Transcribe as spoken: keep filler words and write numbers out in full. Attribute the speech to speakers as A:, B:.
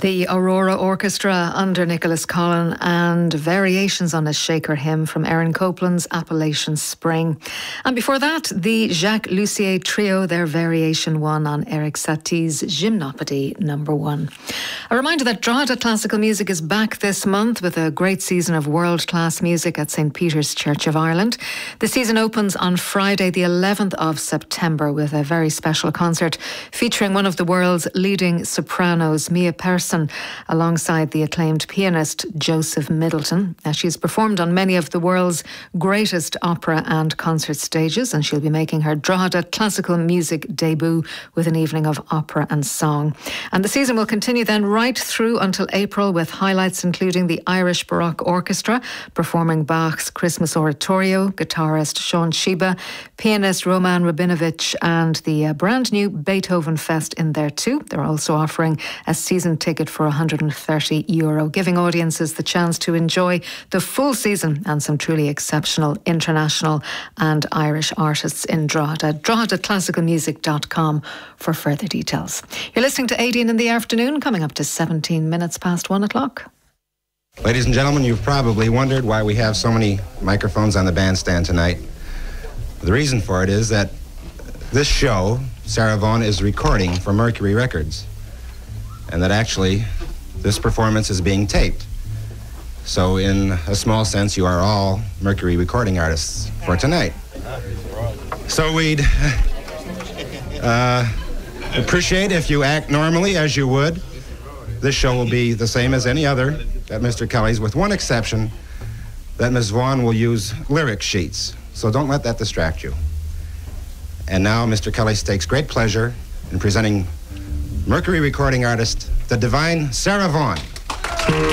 A: The Aurora Orchestra under Nicholas Collin and variations on a Shaker hymn from Erin Copeland's Appalachian Spring. And before that, the Jacques Lussier Trio, their variation one on Eric Satie's Gymnopédie number one. A reminder that Drogheda Classical Music is back this month with a great season of world-class music at Saint Peter's Church of Ireland. The season opens on Friday the eleventh of September with a very special concert featuring one of the world's leading sopranos, Mia Persson, alongside the acclaimed pianist Joseph Middleton. Now, she's performed on many of the world's greatest opera and concert stages, and she'll be making her Drogheda Classical Music debut with an evening of opera and song. And the season will continue then right through until April, with highlights including the Irish Baroque Orchestra performing Bach's Christmas Oratorio, guitarist Sean Sheba, pianist Roman Rabinovich, and the uh, brand new Beethoven Fest in there too. They're also offering a season ticket for one hundred thirty euro, giving audiences the chance to enjoy the full season and some truly exceptional international and Irish artists in Drogheda. drogheda classical music dot com for further details. You're listening to Aidan in the Afternoon, coming up to seventeen minutes past one o'clock.
B: Ladies and gentlemen, you've probably wondered why we have so many microphones on the bandstand tonight. The reason for it is that this show, Sarah Vaughan is recording for Mercury Records, and that actually this performance is being taped. So in a small sense, you are all Mercury recording artists for tonight. So we'd uh, appreciate if you act normally as you would. This show will be the same as any other at Mister Kelly's, with one exception, that Miz Vaughan will use lyric sheets. So don't let that distract you. And now Mister Kelly takes great pleasure in presenting Mercury recording artist, the divine Sarah Vaughan.